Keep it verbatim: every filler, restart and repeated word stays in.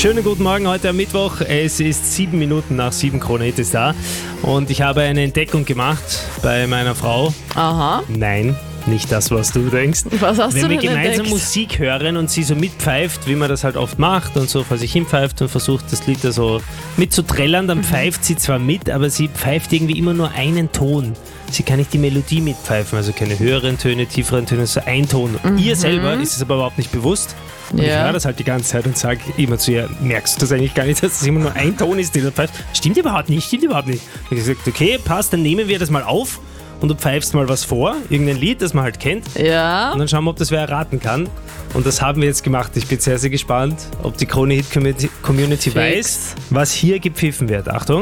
Schönen guten Morgen heute am Mittwoch. Es ist sieben Minuten nach sieben, Krone-Hit ist da. Und ich habe eine Entdeckung gemacht bei meiner Frau. Aha. Nein, nicht das, was du denkst. Was hast Wenn du wir denn gemeinsam entdeckt? Musik hören und sie so mitpfeift, wie man das halt oft macht und so vor sich hinpfeift und versucht, das Lied da so mitzuträllern, dann pfeift sie zwar mit, aber sie pfeift irgendwie immer nur einen Ton. Sie kann nicht die Melodie mitpfeifen, also keine höheren Töne, tieferen Töne, so ein Ton. Mhm. Ihr selber ist es aber überhaupt nicht bewusst. Und Ja. ich höre das halt die ganze Zeit und sage immer zu ihr, merkst du das eigentlich gar nicht, dass es immer nur ein Ton ist, den du pfeifst? Stimmt überhaupt nicht, stimmt überhaupt nicht. Ich habe gesagt, okay, passt, dann nehmen wir das mal auf und du pfeifst mal was vor, irgendein Lied, das man halt kennt. Ja. Und dann schauen wir, ob das wer erraten kann. Und das haben wir jetzt gemacht. Ich bin sehr, sehr gespannt, ob die Krone-Hit-Community Fix. weiß, was hier gepfiffen wird. Achtung.